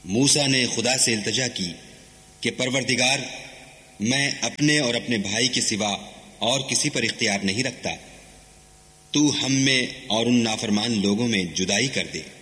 मूसा ने खुदा से इल्तिजा की कि परवरदिगार, मैं अपने और अपने भाई के सिवा और किसी पर इख्तियार नहीं रखता, तू हम में और उन नाफरमान लोगों में जुदाई कर दे।